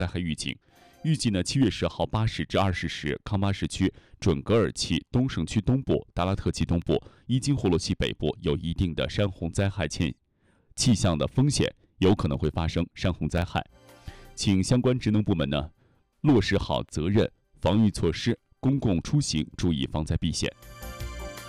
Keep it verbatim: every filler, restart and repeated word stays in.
灾害预警。预计呢，七月十号八时至二十时，康巴什区、准格尔旗东省区东部、达拉特旗东部、伊金霍罗旗北部有一定的山洪灾害气气象的风险，有可能会发生山洪灾害。请相关职能部门呢落实好责任、防御措施，公共出行注意防灾避险。